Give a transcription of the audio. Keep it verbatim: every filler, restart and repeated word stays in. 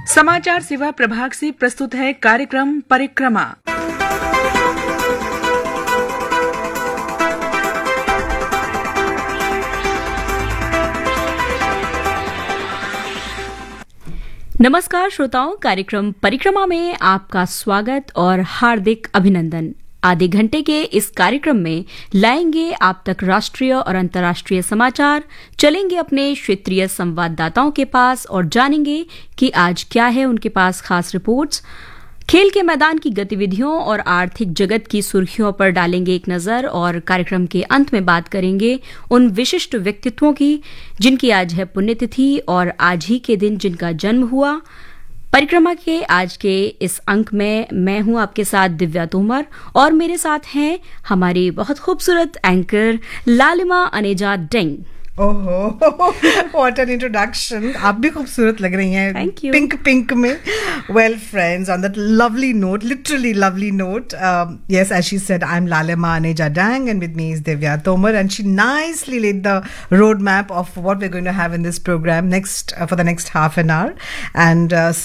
समाचार सेवा प्रभाग से प्रस्तुत है कार्यक्रम परिक्रमा। नमस्कार श्रोताओं, कार्यक्रम परिक्रमा में आपका स्वागत और हार्दिक अभिनंदन। आधे घंटे के इस कार्यक्रम में लाएंगे आप तक राष्ट्रीय और अंतर्राष्ट्रीय समाचार, चलेंगे अपने क्षेत्रीय संवाददाताओं के पास और जानेंगे कि आज क्या है उनके पास खास रिपोर्ट्स। खेल के मैदान की गतिविधियों और आर्थिक जगत की सुर्खियों पर डालेंगे एक नजर और कार्यक्रम के अंत में बात करेंगे उन विशिष्ट व्यक्तित्वों की जिनकी आज है पुण्यतिथि और आज ही के दिन जिनका जन्म हुआ। परिक्रमा के आज के इस अंक में मैं हूं आपके साथ दिव्या तोमर और मेरे साथ हैं हमारी बहुत खूबसूरत एंकर लालिमा अनेजा डेंग। ओहो, what an introduction! आप भी खूबसूरत लग रही हैं। Thank you. Pink pink में. Well, friends, on that lovely note, literally lovely note, um, yes, as she said, I'm Lalima Aneja Dang, and with me is Divya Tomar, and she nicely laid the roadmap of what we're going to have in this program next uh, for the next half an hour. And uh,